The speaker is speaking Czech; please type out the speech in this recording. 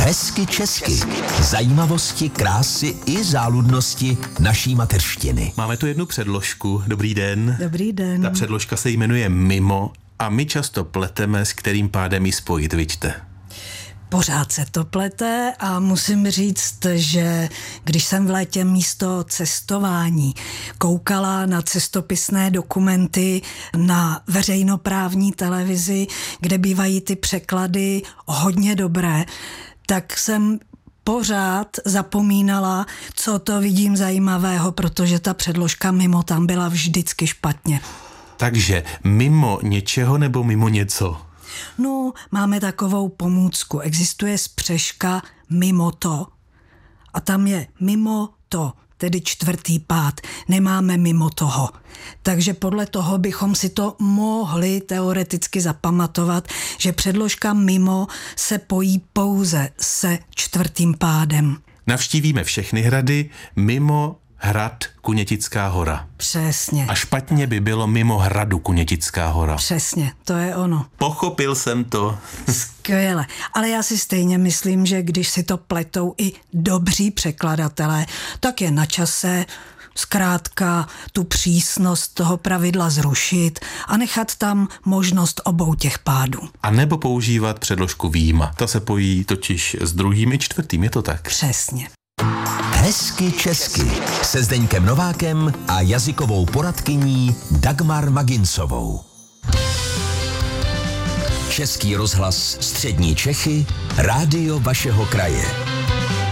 Hezky česky. Zajímavosti, krásy i záludnosti naší mateřštiny. Máme tu jednu předložku. Dobrý den. Dobrý den. Ta předložka se jmenuje Mimo a my často pleteme, s kterým pádem ji spojit, viďte. Pořád se to plete a musím říct, že když jsem v létě místo cestování koukala na cestopisné dokumenty na veřejnoprávní televizi, kde bývají ty překlady hodně dobré, tak jsem pořád zapomínala, co to vidím zajímavého, protože ta předložka Mimo tam byla vždycky špatně. Takže mimo něčeho nebo mimo něco? No, máme takovou pomůcku. Existuje spřežka Mimo to a tam je mimo to, tedy čtvrtý pád. Nemáme mimo toho. Takže podle toho bychom si to mohli teoreticky zapamatovat, že předložka mimo se pojí pouze se čtvrtým pádem. Navštívíme všechny hrady mimo hrad Kunětická hora. Přesně. A špatně by bylo mimo hradu Kunětická hora. Přesně, to je ono. Pochopil jsem to. Skvěle. Ale já si stejně myslím, že když si to pletou i dobří překladatelé, tak je na čase zkrátka tu přísnost toho pravidla zrušit a nechat tam možnost obou těch pádů. A nebo používat předložku výjima. Ta se pojí totiž s druhým i čtvrtým, je to tak? Přesně. Hezky česky se Zdeňkem Novákem a jazykovou poradkyní Dagmar Maginsovou. Český rozhlas Střední Čechy, rádio vašeho kraje.